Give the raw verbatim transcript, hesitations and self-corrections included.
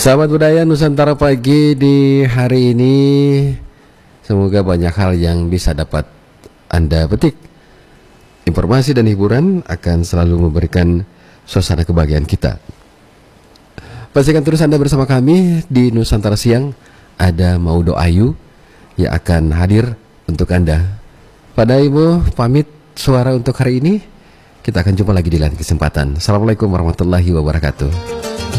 Sahabat budaya Nusantara pagi di hari ini, semoga banyak hal yang bisa dapat Anda petik. Informasi dan hiburan akan selalu memberikan suasana kebahagiaan kita. Pastikan terus Anda bersama kami di Nusantara Siang. Ada Maudo Ayu yang akan hadir untuk Anda. Pada Ibu pamit suara untuk hari ini. Kita akan jumpa lagi di lain kesempatan. Assalamualaikum warahmatullahi wabarakatuh.